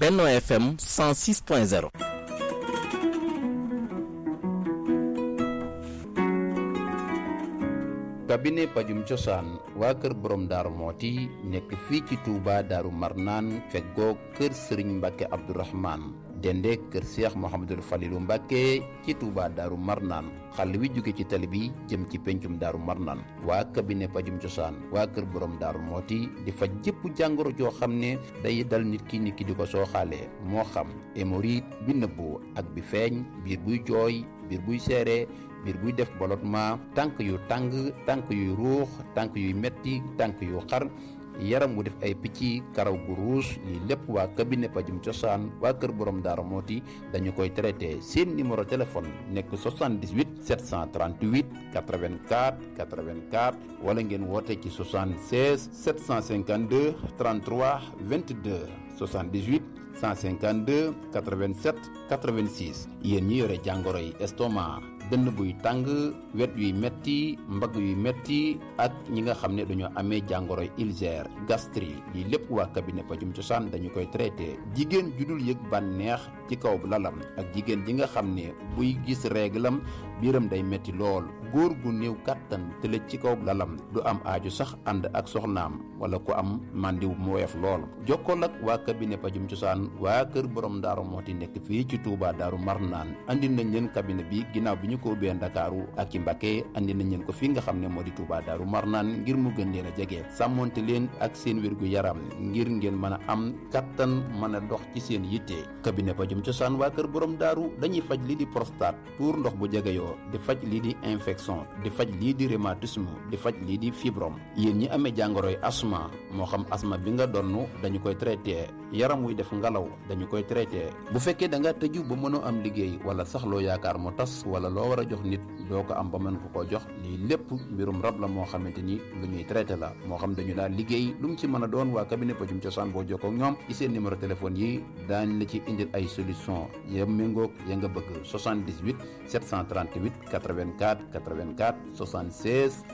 Benno FM 106.0. cabinet pajum cosaan waa kër borom daaru mooti nekk fii ci Touba daaru marnaan feggoo kër Serigne Mbacke Abdourahmane dende kër Cheikh Mouhamadul Falilou Mbacke ci Touba daaru marnaan xàll wi jóge ci tali bi jëm ci pencum daaru marnaan waa cabinet pajum cosaan waa kër borom daaru mooti di faj jëpp jàngoro joo xam ne day dal nit ki di ko sooxaale moo xam hémorroïde bi nëbbu ak bi feeñ biir buy jooy biir buy seere biir buy def ballottement tànk yu tàng tànk yuy ruux tànk yuy metti tànk yu xar yaram wu def ay picc karaw gu ruus lii lépp waa cabinet pajum cosaan waa kër borom daara mooti dañu koy traité seen numéro téléphone nekk 78 738 84 84 wala ngeen woote ci 76 752 33 22 78 152 87 86 yéen ñi yore jàngoro yi estomac dënn buy tàng wet yuy metti mbagg yuy metti ak ñi nga xam ne dañoo amee jàngoroy ulcère gastrique lii lépp waa cabinet pajum cosaan dañu koy traité jigéen ju dul yëg bànneex ci kaw lalam ak jigéen ji nga xam ne buy gis réglam biiram day metti lool góor gu néew kàttan tëlëj ci kaw lalam du am aaju sax ànd ak soxnaam wala ku am màndiw mu woyof lool jokkool ak waa cabinet pajum cosaan waa kër borom daaru mooti nekk fii ci Touba daaru marnaan andi nañ leen cabinet bi ginnaaw bi ñu ko ubbee Ndakaaru ak ci Mbacké andi nañ leen ko fii nga xam ne moo di Touba daaru marnaan ngir mu gën leen a jege sàmmonte leen ak seen wérgu yaram ngir ngeen mën a am kattan mën a dox ci seen yitte cabinet pajum cosaan waa kër borom daaru dañuy faj lii di prostate tuur ndox bu jegeyoo di faj lii di infection di faj lii di rhumatisme di faj lii di fibrome yéen ñi amee jàngoroy asma moo xam asma bi nga donn dañu koy traité yaram wuy def ngalaw dañu koy traité bu fekkee da nga tëju ba mënoo am liggéey wala sax loo yaakaar mu tas wala loo war a jox nit doo ko am ba mën ko koo jox lii lépp mbirum rab la moo xamante ni lu ñuy traité la moo xam dañu daal liggéey lu mu ci mën a doon waa cabinet pajum cosaan boo jokkoo ak ñoom ci seen numéro téléphone yi daañ la ci indil ay solution ya méngoog ya nga bëgg 78 738 84 84 76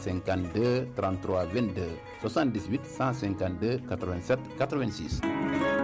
752 33 22 78 152 87 86